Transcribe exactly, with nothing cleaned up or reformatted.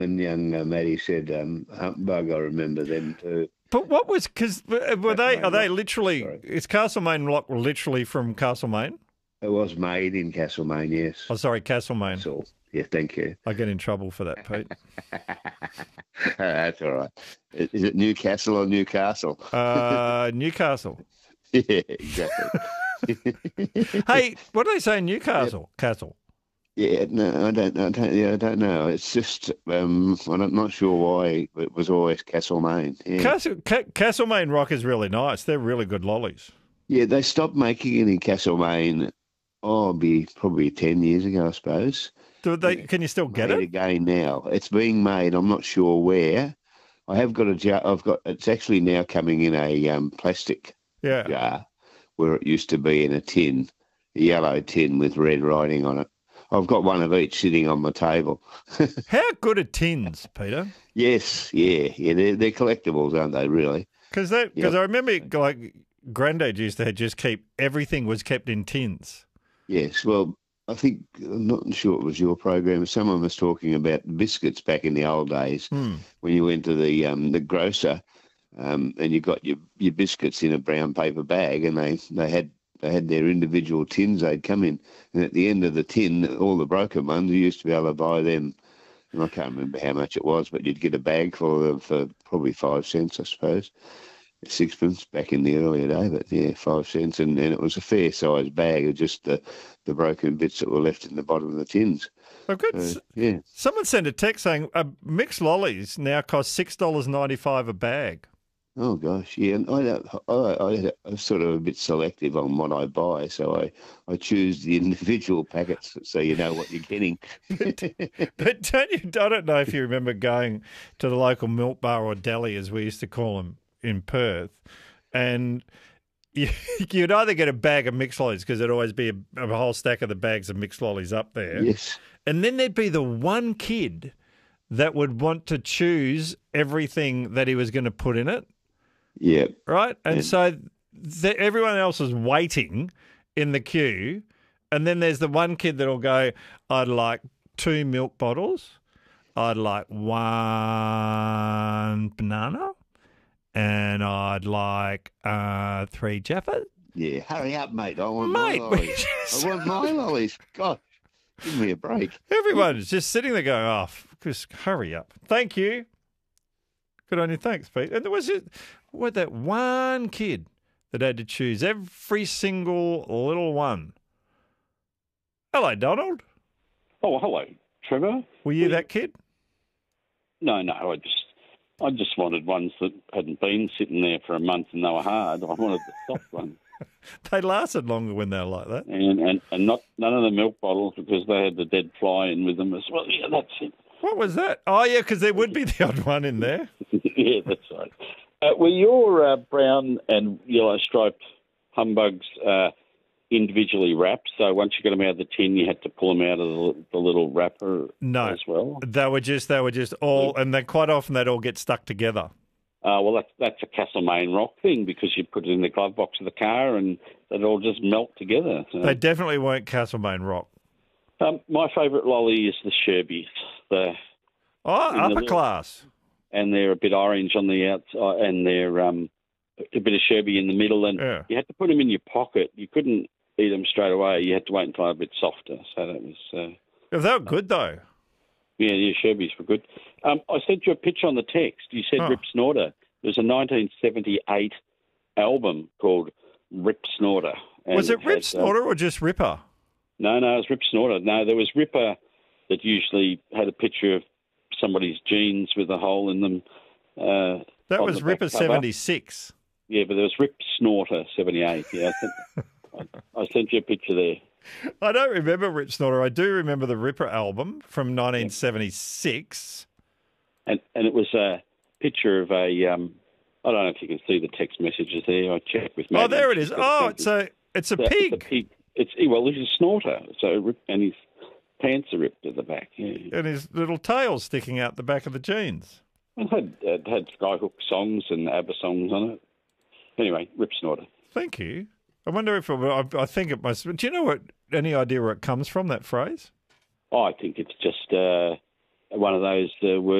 and young uh, Maddie said um, humpbug. I remember them too. But what was, because were they, Castlemaine are they Lock, literally, sorry. is Castlemaine Lock literally from Castlemaine? It was made in Castlemaine, yes. Oh, sorry, Castlemaine. That's all. Yeah, thank you. I get in trouble for that, Pete. That's all right. Is it Newcastle or Newcastle? Uh, Newcastle. Yeah, exactly. Hey, what do they say in Newcastle? Yep. Castle. Yeah, no, I don't, I don't, yeah, I don't know. It's just, um, I'm not sure why it was always Castlemaine. Yeah. Castle, Ca- Castlemaine Rock is really nice. They're really good lollies. Yeah, they stopped making it in Castlemaine. Oh, it'd be probably ten years ago, I suppose. Do they? Can you still get made it again now? It's being made. I'm not sure where. I have got a jar. I've got. It's actually now coming in a um, plastic yeah. jar, where it used to be in a tin, a yellow tin with red writing on it. I've got one of each sitting on my table. How good are tins, Peter? Yes, yeah, yeah. They're, they're collectibles, aren't they? Really? Because that. Because Yep. I remember, like, Granddad used to just keep everything was kept in tins. Yes. Well, I think I'm not sure it was your program. Someone was talking about biscuits back in the old days Hmm. when you went to the um, the grocer um, and you got your, your biscuits in a brown paper bag, and they, they had they had their individual tins they'd come in, and at the end of the tin, all the broken ones, you used to be able to buy them. And I can't remember how much it was, but you'd get a bag full of them for probably five cents, I suppose. Sixpence back in the earlier day, but yeah, five cents, and, and it was a fair sized bag of just the, the broken bits that were left in the bottom of the tins. I've got So, yeah. someone sent a text saying uh, mixed lollies now cost six dollars ninety five a bag. Oh gosh, yeah. And I, don't- I, I, I'm sort of a bit selective on what I buy, so I, I choose the individual packets so you know what you're getting. But don't you? I don't know if you remember going to the local milk bar or deli, as we used to call them in Perth, and you, you'd either get a bag of mixed lollies because there'd always be a, a whole stack of the bags of mixed lollies up there. Yes. And then there'd be the one kid that would want to choose everything that he was going to put in it, Yeah. right? And And- so the, everyone else is waiting in the queue, and then there's the one kid that'll go, I'd like two milk bottles, I'd like one banana, and I'd like uh, three Jaffas. Yeah. Hurry up, mate. I want Mate, my we lollies. just- I want my lollies. God, give me a break. Everyone's just sitting there going, oh, just hurry up. Thank you. Good on you. Thanks, Pete. And there was it, what, that one kid that had to choose every single little one. Hello, Donald. Oh, hello, Trevor. Were you that kid? No, no, I just, I just wanted ones that hadn't been sitting there for a month and they were hard. I wanted the soft ones, They lasted longer when they were like that. and, and and not none of the milk bottles because they had the dead fly in with them as well. Yeah, that's it. What was that? Oh, yeah, because there would be the odd one in there. Yeah, that's right. Uh, were your uh, brown and yellow striped humbugs uh, individually wrapped? So once you got them out of the tin, you had to pull them out of the, the little wrapper No. as well? They were just, they were just all, and then quite often they'd all get stuck together. Uh, well, that's, that's a Castlemaine Rock thing because you put it in the glove box of the car and they'd all just melt together. So, They definitely weren't Castlemaine Rock. um, my favourite lolly is the Sherbies. The, Oh, In the upper little- class. and they're a bit orange on the outside and they're um, a bit of Sherby in the middle. And Yeah. you had to put them in your pocket. You couldn't eat them straight away. You had to wait until they were a bit softer. So that was... Uh, Yeah, they were good, though. Yeah, yeah, Sherbies were good. Um, I sent you a picture on the text. You said Oh. Rip Snorter. There's a nineteen seventy-eight album called Rip Snorter. And Was it Rip had, uh, Snorter or just Ripper? no, no, it was Rip Snorter. No, there was Ripper that usually had a picture of somebody's jeans with a hole in them. Uh, That on was the back Ripper cover. seventy-six. Yeah, but there was Rip Snorter seventy-eight. Yeah, I, sent, I, I sent you a picture there. I don't remember Rip Snorter. I do remember the Ripper album from nineteen seventy-six. And and it was a picture of a, um, I don't know if you can see the text messages there. I checked with Maddie. Oh, there it is. She's got Oh, a it's a it's a It's pig. a pig. It's well, he's a snorter. So Rip- and his pants are ripped at the back. Yeah, And his little tail sticking out the back of the jeans. it had it had Skyhook songs and ABBA songs on it. Anyway, Rip Snorter. Thank you. I wonder if it, I, I think it must. Do you know what? Any idea where it comes from? That phrase? Oh, I think it's just uh, one of those uh,